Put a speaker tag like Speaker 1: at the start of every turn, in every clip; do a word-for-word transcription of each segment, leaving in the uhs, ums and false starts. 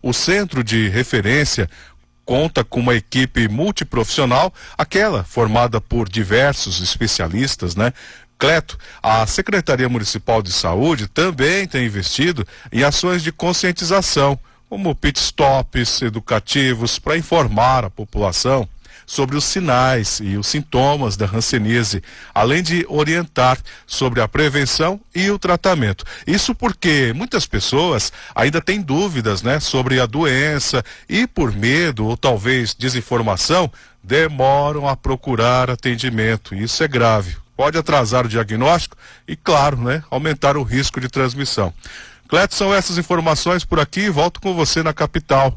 Speaker 1: O Centro de Referência conta com uma equipe multiprofissional, aquela formada por diversos especialistas, né? Cleto, a Secretaria Municipal de Saúde também tem investido em ações de conscientização, como pit stops educativos para informar a população sobre os sinais e os sintomas da hanseníase, além de orientar sobre a prevenção e o tratamento. Isso porque muitas pessoas ainda têm dúvidas, né, sobre a doença e, por medo ou talvez desinformação, demoram a procurar atendimento. Isso é grave. Pode atrasar o diagnóstico e, claro, né, aumentar o risco de transmissão. Cleto, são essas informações por aqui. Volto com você na capital.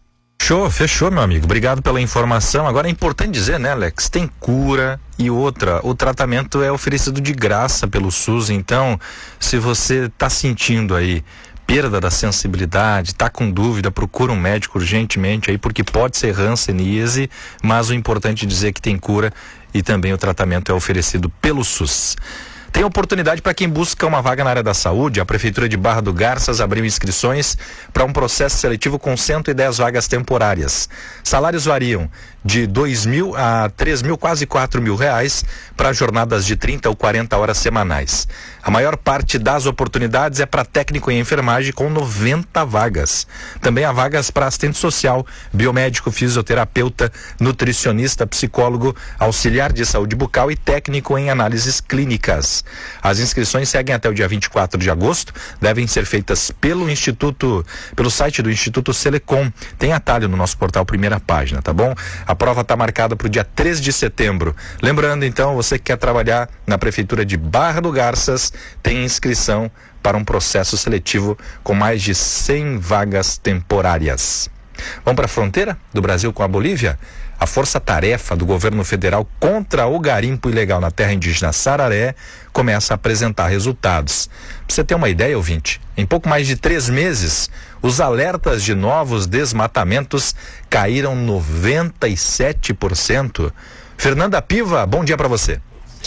Speaker 2: Show, fechou, meu amigo. Obrigado pela informação. Agora é importante dizer, né, Alex? Tem cura e outra. O tratamento é oferecido de graça pelo SUS. Então, se você está sentindo aí perda da sensibilidade, está com dúvida, procura um médico urgentemente aí, porque pode ser hanseníase, mas o importante é dizer que tem cura e também o tratamento é oferecido pelo SUS. Tem oportunidade para quem busca uma vaga na área da saúde. A Prefeitura de Barra do Garças abriu inscrições para um processo seletivo com cento e dez vagas temporárias. Salários variam de dois mil a três mil, quase quatro mil reais, para jornadas de trinta ou quarenta horas semanais. A maior parte das oportunidades é para técnico em enfermagem, com noventa vagas. Também há vagas para assistente social, biomédico, fisioterapeuta, nutricionista, psicólogo, auxiliar de saúde bucal e técnico em análises clínicas. As inscrições seguem até o dia vinte e quatro de agosto, devem ser feitas pelo Instituto, pelo site do Instituto Selecom. Tem atalho no nosso portal Primeira Página, tá bom? A prova está marcada para o dia três de setembro. Lembrando, então, você que quer trabalhar na Prefeitura de Barra do Garças, tem inscrição para um processo seletivo com mais de cem vagas temporárias. Vamos para a fronteira do Brasil com a Bolívia? A força-tarefa do governo federal contra o garimpo ilegal na terra indígena Sararé começa a apresentar resultados. Pra você ter uma ideia, ouvinte, em pouco mais de três meses, os alertas de novos desmatamentos caíram noventa e sete por cento. Fernanda Piva, bom dia para você.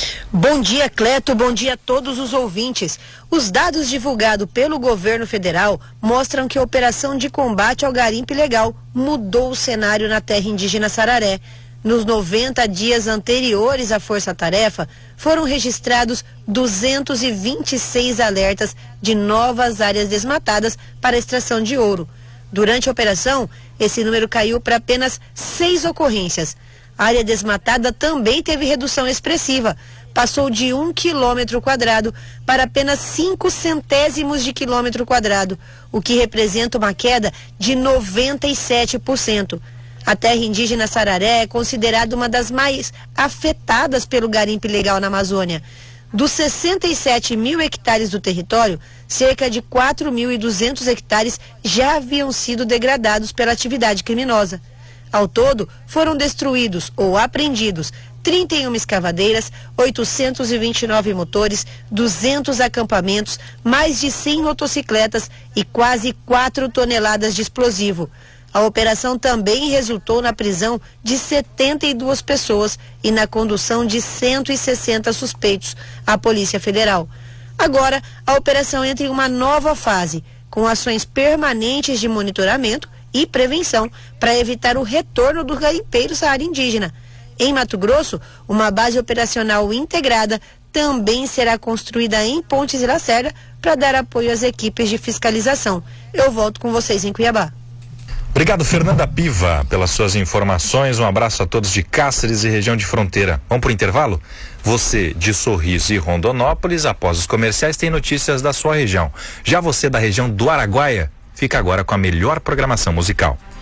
Speaker 3: Bom dia, Cleto, bom dia a todos os ouvintes. Os dados divulgados pelo governo federal mostram que a operação de combate ao garimpo ilegal mudou o cenário na terra indígena Sararé. Nos noventa dias anteriores à força-tarefa, foram registrados duzentos e vinte e seis alertas de novas áreas desmatadas para extração de ouro. Durante a operação, esse número caiu para apenas seis ocorrências. A área desmatada também teve redução expressiva. Passou de um quilômetro quadrado para apenas cinco centésimos de quilômetro quadrado, o que representa uma queda de noventa e sete por cento. A terra indígena Sararé é considerada uma das mais afetadas pelo garimpo ilegal na Amazônia. Dos sessenta e sete mil hectares do território, cerca de quatro mil e duzentos hectares já haviam sido degradados pela atividade criminosa. Ao todo, foram destruídos ou apreendidos trinta e uma escavadeiras, oitocentos e vinte e nove motores, duzentos acampamentos, mais de cem motocicletas e quase quatro toneladas de explosivo. A operação também resultou na prisão de setenta e duas pessoas e na condução de cento e sessenta suspeitos à Polícia Federal. Agora, a operação entra em uma nova fase, com ações permanentes de monitoramento e prevenção para evitar o retorno dos garimpeiros à área indígena. Em Mato Grosso, uma base operacional integrada também será construída em Pontes e Lacerda para dar apoio às equipes de fiscalização. Eu volto com vocês em Cuiabá.
Speaker 2: Obrigado, Fernanda Piva, pelas suas informações. Um abraço a todos de Cáceres e região de fronteira. Vamos para o intervalo? Você de Sorriso e Rondonópolis, após os comerciais, tem notícias da sua região. Já você da região do Araguaia, fica agora com a melhor programação musical.